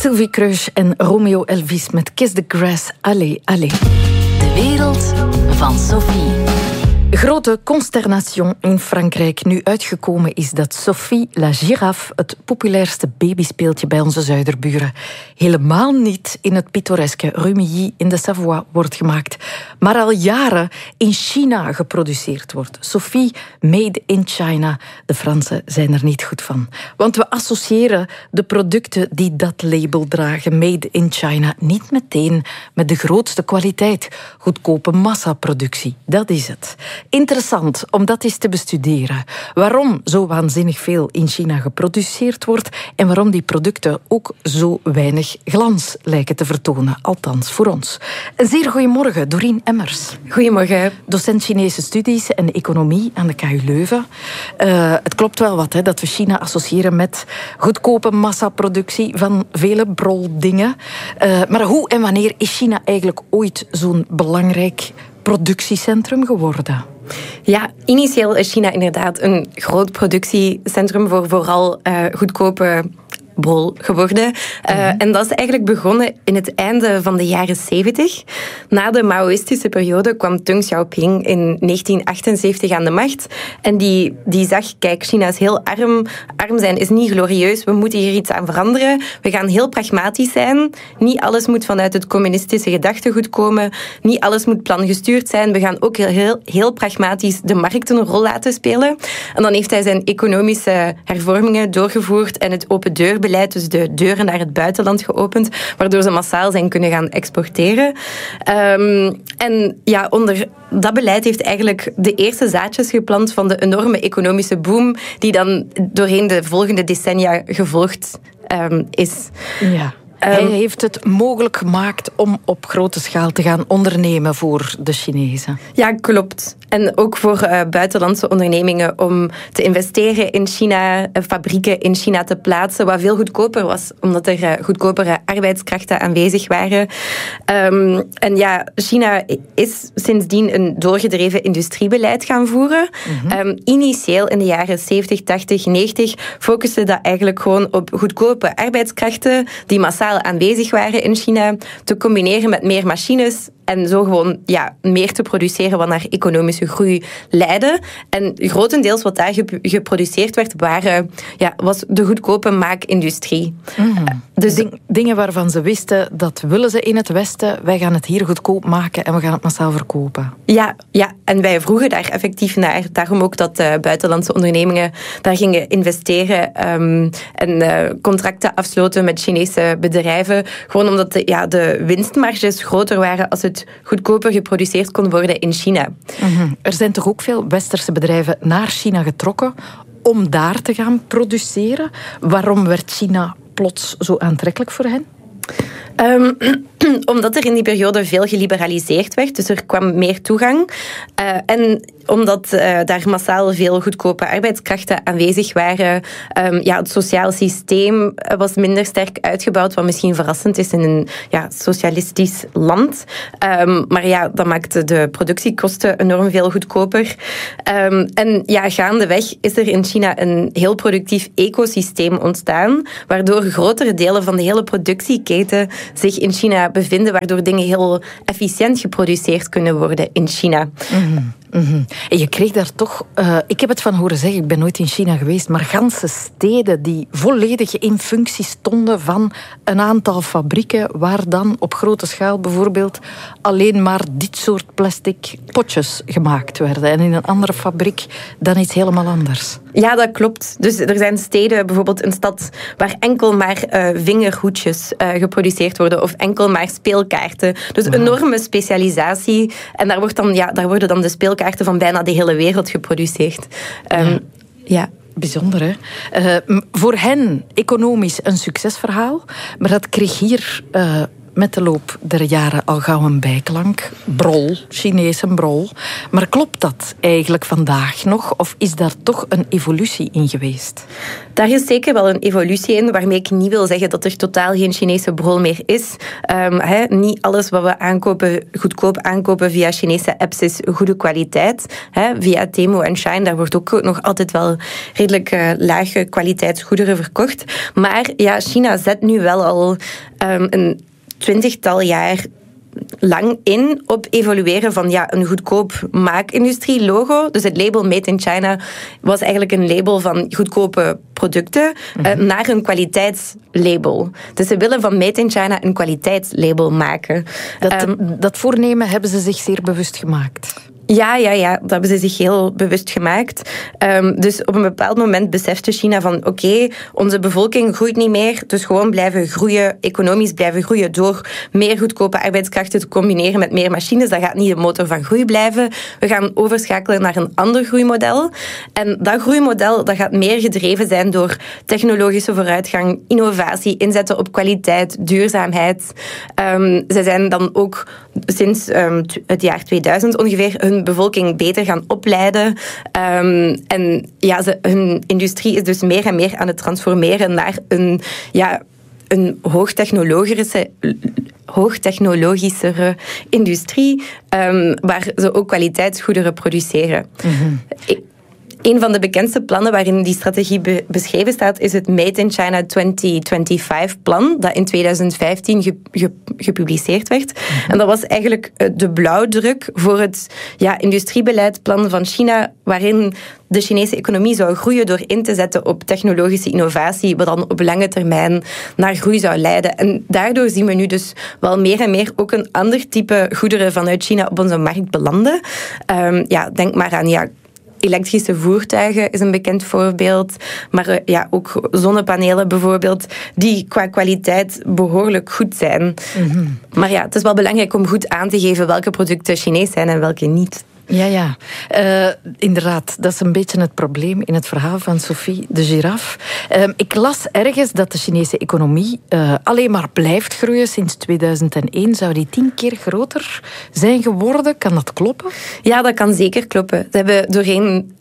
Sylvie Kreusch en Romeo Elvis met Kiss the Grass. Allez, allez. De wereld van Sophie. Grote consternation in Frankrijk. Nu uitgekomen is dat Sophie la Giraffe het populairste babyspeeltje bij onze zuiderburen helemaal niet in het pittoreske Rumilly in de Savoie wordt gemaakt, maar al jaren in China geproduceerd wordt. Sophie made in China. De Fransen zijn er niet goed van. Want we associëren de producten die dat label dragen, made in China, niet meteen met de grootste kwaliteit. Goedkope massaproductie, dat is het. Interessant om dat eens te bestuderen. Waarom zo waanzinnig veel in China geproduceerd wordt en waarom die producten ook zo weinig glans lijken te vertonen. Althans, voor ons. Een zeer goedemorgen, Doreen Emmers. Goedemorgen. Docent Chinese studies en economie aan de KU Leuven. Het klopt wel wat, hè, dat we China associëren met goedkope massaproductie van vele broldingen. Maar hoe en wanneer is China eigenlijk ooit zo'n belangrijk productiecentrum geworden? Ja, initieel is China inderdaad een groot productiecentrum voor vooral goedkope bol geworden. En dat is eigenlijk begonnen in het einde van de jaren 70. Na de Maoïstische periode kwam Deng Xiaoping in 1978 aan de macht. En die zag, kijk, China is heel arm. Arm zijn is niet glorieus. We moeten hier iets aan veranderen. We gaan heel pragmatisch zijn. Niet alles moet vanuit het communistische gedachtegoed komen. Niet alles moet plangestuurd zijn. We gaan ook heel pragmatisch de markt een rol laten spelen. En dan heeft hij zijn economische hervormingen doorgevoerd en het open deurbeleid, dus de deuren naar het buitenland geopend, waardoor ze massaal zijn kunnen gaan exporteren. En ja, onder dat beleid heeft eigenlijk de eerste zaadjes geplant van de enorme economische boom die dan doorheen de volgende decennia gevolgd is. Ja. Hij heeft het mogelijk gemaakt om op grote schaal te gaan ondernemen voor de Chinezen. Ja, klopt. En ook voor buitenlandse ondernemingen om te investeren in China, fabrieken in China te plaatsen, wat veel goedkoper was, omdat er goedkopere arbeidskrachten aanwezig waren. En ja, China is sindsdien een doorgedreven industriebeleid gaan voeren. Initieel in de jaren 70, 80, 90 focuste dat eigenlijk gewoon op goedkope arbeidskrachten die massaal aanwezig waren in China, te combineren met meer machines en zo gewoon meer te produceren wat naar economische groei leidde. En grotendeels wat daar geproduceerd werd, was de goedkope maakindustrie. Dus dingen waarvan ze wisten, dat willen ze in het Westen, wij gaan het hier goedkoop maken en we gaan het massaal verkopen. Ja, en wij vroegen daar effectief naar. Daarom ook dat buitenlandse ondernemingen daar gingen investeren en contracten afsloten met Chinese bedrijven. Gewoon omdat de winstmarges groter waren als het goedkoper geproduceerd kon worden in China. Er zijn toch ook veel westerse bedrijven naar China getrokken om daar te gaan produceren. Waarom werd China plots zo aantrekkelijk voor hen? Omdat er in die periode veel geliberaliseerd werd, dus er kwam meer toegang. En omdat daar massaal veel goedkope arbeidskrachten aanwezig waren. Het sociaal systeem was minder sterk uitgebouwd, wat misschien verrassend is in een socialistisch land. Maar dat maakte de productiekosten enorm veel goedkoper. En gaandeweg is er in China een heel productief ecosysteem ontstaan, waardoor grotere delen van de hele productieketen zich in China bevinden, waardoor dingen heel efficiënt geproduceerd kunnen worden in China. En je kreeg daar toch, ik heb het van horen zeggen, ik ben nooit in China geweest, maar ganse steden die volledig in functie stonden van een aantal fabrieken waar dan op grote schaal bijvoorbeeld alleen maar dit soort plastic potjes gemaakt werden. En in een andere fabriek dan iets helemaal anders. Ja, dat klopt. Dus er zijn steden, bijvoorbeeld een stad waar enkel maar vingerhoedjes geproduceerd worden of enkel maar speelkaarten. Dus enorme specialisatie. En daar worden dan de speelkaarten van bijna de hele wereld geproduceerd. Bijzonder, hè? Voor hen economisch een succesverhaal, maar dat kreeg hier met de loop der jaren al gauw een bijklank. Brol, Chinese brol. Maar klopt dat eigenlijk vandaag nog? Of is daar toch een evolutie in geweest? Daar is zeker wel een evolutie in, waarmee ik niet wil zeggen dat er totaal geen Chinese brol meer is. Niet alles wat we aankopen, goedkoop aankopen via Chinese apps is goede kwaliteit. Via Temu en Shein, daar wordt ook nog altijd wel redelijk lage kwaliteitsgoederen verkocht. Maar ja, China zet nu wel al een 20-tal jaar lang in op evolueren van een goedkoop maakindustrie-logo. Dus het label Made in China was eigenlijk een label van goedkope producten naar een kwaliteitslabel. Dus ze willen van Made in China een kwaliteitslabel maken. Dat voornemen hebben ze zich zeer bewust gemaakt. Ja, dat hebben ze zich heel bewust gemaakt. Dus op een bepaald moment besefte China van oké, onze bevolking groeit niet meer, dus gewoon blijven groeien, economisch blijven groeien door meer goedkope arbeidskrachten te combineren met meer machines. Dat gaat niet de motor van groei blijven. We gaan overschakelen naar een ander groeimodel. En dat groeimodel dat gaat meer gedreven zijn door technologische vooruitgang, innovatie, inzetten op kwaliteit, duurzaamheid. Ze zijn dan ook sinds het jaar 2000 ongeveer hun bevolking beter gaan opleiden. En hun industrie is dus meer en meer aan het transformeren naar een hoogtechnologischere industrie, waar ze ook kwaliteitsgoederen produceren. Mm-hmm. Een van de bekendste plannen waarin die strategie beschreven staat, is het Made in China 2025-plan, dat in 2015 gepubliceerd werd. Mm-hmm. En dat was eigenlijk de blauwdruk voor het industriebeleidplan van China, waarin de Chinese economie zou groeien door in te zetten op technologische innovatie, wat dan op lange termijn naar groei zou leiden. En daardoor zien we nu dus wel meer en meer ook een ander type goederen vanuit China op onze markt belanden. Denk maar aan elektrische voertuigen is een bekend voorbeeld. Maar ook zonnepanelen bijvoorbeeld, die qua kwaliteit behoorlijk goed zijn. Mm-hmm. Maar het is wel belangrijk om goed aan te geven welke producten Chinees zijn en welke niet. Ja. Inderdaad, dat is een beetje het probleem in het verhaal van Sophie de Giraffe. Ik las ergens dat de Chinese economie alleen maar blijft groeien. Sinds 2001 zou die 10 keer groter zijn geworden. Kan dat kloppen? Ja, dat kan zeker kloppen. Ze hebben doorheen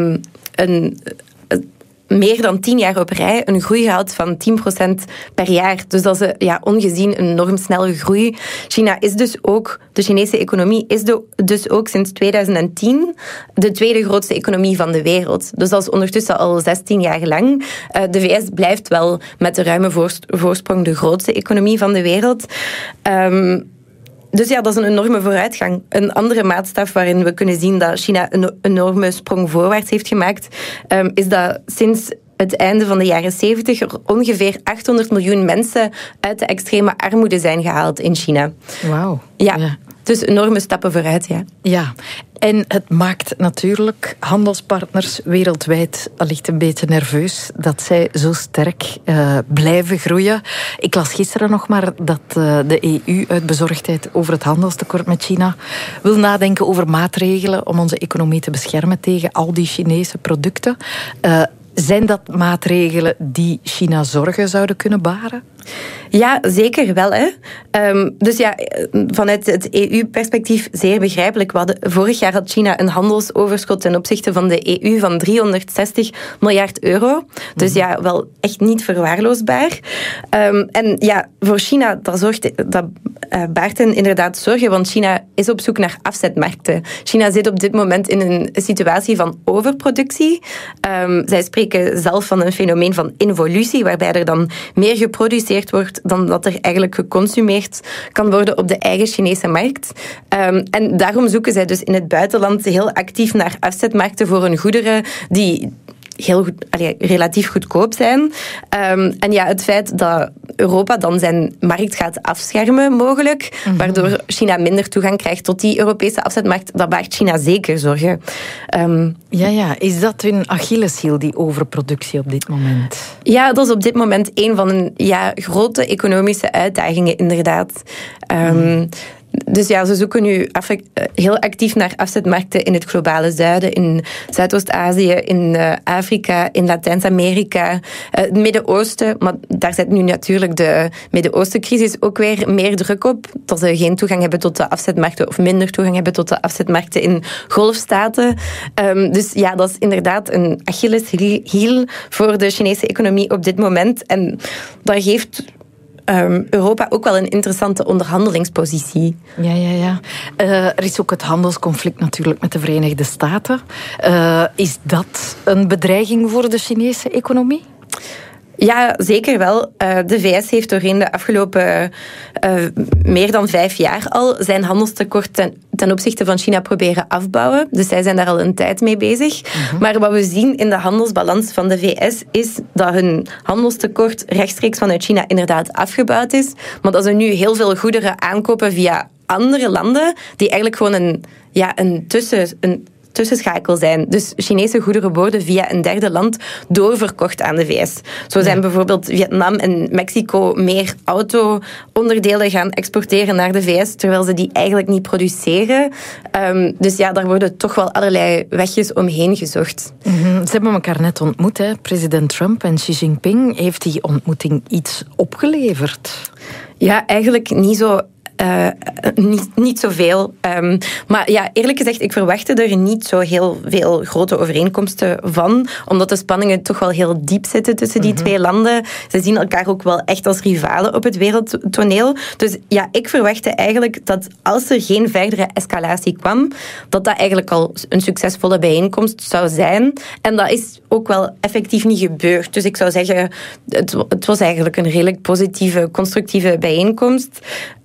meer dan 10 jaar op rij een groei gehad van 10% per jaar. Dus dat is ongezien een enorm snelle groei. China is dus ook, de Chinese economie is dus ook sinds 2010 de tweede grootste economie van de wereld. Dus dat is ondertussen al 16 jaar lang. De VS blijft wel met de ruime voorsprong de grootste economie van de wereld. Dus dat is een enorme vooruitgang. Een andere maatstaf waarin we kunnen zien dat China een enorme sprong voorwaarts heeft gemaakt, is dat sinds het einde van de jaren 70 er ongeveer 800 miljoen mensen uit de extreme armoede zijn gehaald in China. Wauw. Ja. Dus enorme stappen vooruit, Ja, en het maakt natuurlijk handelspartners wereldwijd allicht een beetje nerveus dat zij zo sterk blijven groeien. Ik las gisteren nog maar dat de EU uit bezorgdheid over het handelstekort met China wil nadenken over maatregelen om onze economie te beschermen tegen al die Chinese producten. Zijn dat maatregelen die China zorgen zouden kunnen baren? Ja, zeker wel. Dus vanuit het EU-perspectief zeer begrijpelijk. Vorig jaar had China een handelsoverschot ten opzichte van de EU van 360 miljard euro. Dus wel echt niet verwaarloosbaar. En voor China, dat baart hen inderdaad zorgen, want China is op zoek naar afzetmarkten. China zit op dit moment in een situatie van overproductie. Zij spreken zelf van een fenomeen van involutie, waarbij er dan meer geproduceerd wordt dan dat er eigenlijk geconsumeerd kan worden op de eigen Chinese markt. En daarom zoeken zij dus in het buitenland heel actief naar afzetmarkten voor hun goederen die relatief goedkoop zijn. Het feit dat Europa dan zijn markt gaat afschermen mogelijk, waardoor China minder toegang krijgt tot die Europese afzetmarkt, dat baart China zeker zorgen. Is dat hun Achilleshiel, die overproductie op dit moment? Ja, dat is op dit moment een van hun grote economische uitdagingen, inderdaad. Dus ja, ze zoeken nu heel actief naar afzetmarkten in het globale zuiden, in Zuidoost-Azië, in Afrika, in Latijns-Amerika, het Midden-Oosten. Maar daar zit nu natuurlijk de Midden-Oosten-crisis ook weer meer druk op. Dat ze geen toegang hebben tot de afzetmarkten of minder toegang hebben tot de afzetmarkten in golfstaten. Dus ja, dat is inderdaad een Achilleshiel voor de Chinese economie op dit moment. En dat geeft Europa ook wel een interessante onderhandelingspositie. Ja. Er is ook het handelsconflict natuurlijk met de Verenigde Staten. Is dat een bedreiging voor de Chinese economie? Ja, zeker wel. De VS heeft doorheen de afgelopen meer dan 5 jaar al zijn handelstekort ten opzichte van China proberen afbouwen. Dus zij zijn daar al een tijd mee bezig. Mm-hmm. Maar wat we zien in de handelsbalans van de VS is dat hun handelstekort rechtstreeks vanuit China inderdaad afgebouwd is. Maar dat ze nu heel veel goederen aankopen via andere landen die eigenlijk gewoon een tussenschakel zijn. Dus Chinese goederen worden via een derde land doorverkocht aan de VS. Zo zijn bijvoorbeeld Vietnam en Mexico meer auto-onderdelen gaan exporteren naar de VS, terwijl ze die eigenlijk niet produceren. Dus ja, daar worden toch wel allerlei wegjes omheen gezocht. Mm-hmm. Ze hebben elkaar net ontmoet, hè? President Trump en Xi Jinping. Heeft die ontmoeting iets opgeleverd? Ja, eigenlijk niet zo. Niet zoveel. Maar ja, eerlijk gezegd, ik verwachtte er niet zo heel veel grote overeenkomsten van, omdat de spanningen toch wel heel diep zitten tussen die twee landen. Ze zien elkaar ook wel echt als rivalen op het wereldtoneel. Dus ja, ik verwachtte eigenlijk dat als er geen verdere escalatie kwam, dat eigenlijk al een succesvolle bijeenkomst zou zijn. En dat is ook wel effectief niet gebeurd. Dus ik zou zeggen, het was eigenlijk een redelijk positieve, constructieve bijeenkomst.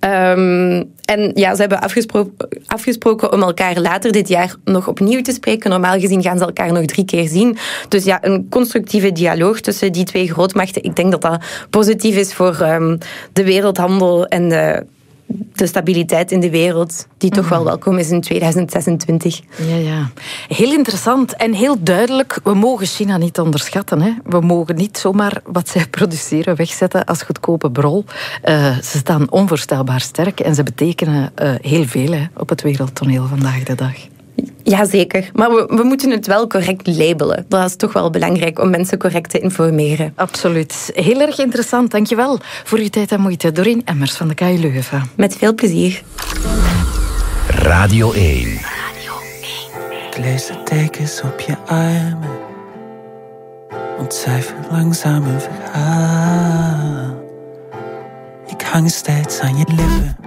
En ja, ze hebben afgesproken om elkaar later dit jaar nog opnieuw te spreken. Normaal gezien gaan ze elkaar nog 3 keer zien. Dus ja, een constructieve dialoog tussen die 2 grootmachten. Ik denk dat dat positief is voor de wereldhandel en de stabiliteit in de wereld, die toch wel welkom is in 2026. Ja. Heel interessant en heel duidelijk. We mogen China niet onderschatten. Hè? We mogen niet zomaar wat zij produceren wegzetten als goedkope brol. Ze staan onvoorstelbaar sterk en ze betekenen heel veel op het wereldtoneel vandaag de dag. Ja, zeker. Maar we moeten het wel correct labelen. Dat is toch wel belangrijk om mensen correct te informeren. Absoluut. Heel erg interessant. Dankjewel voor uw tijd en moeite. Dorien Emmers van de KU Leuven. Met veel plezier. Radio 1. Ik lees de tekens op je armen. Ontcijfer langzaam een verhaal. Ik hang steeds aan je lippen.